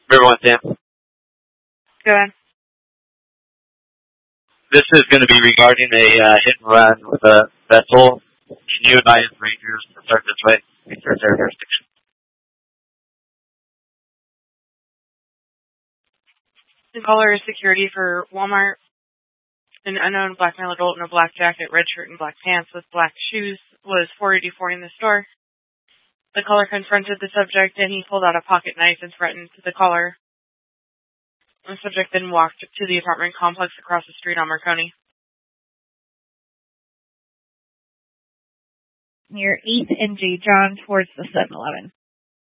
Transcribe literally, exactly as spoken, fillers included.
Everyone, Sam. Go ahead. This is going to be regarding a uh, hit and run with a vessel. Can you advise Rangers to start this way? Research their jurisdiction. The caller is security for Walmart. An unknown black male adult in a black jacket, red shirt, and black pants with black shoes was four eighty-four in the store. The caller confronted the subject and he pulled out a pocket knife and threatened the caller. The subject then walked to the apartment complex across the street on Marconi. Near eighth and J. John towards the seven eleven.